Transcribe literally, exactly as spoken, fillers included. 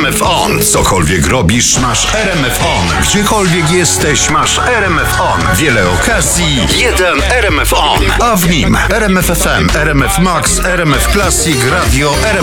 F On. Cokolwiek robisz, masz R M F On. Gdziekolwiek jesteś, masz R M F On. Wiele okazji, jeden R M F On. A w nim R M F F M, R M F Max, R M F Classic, Radio, R M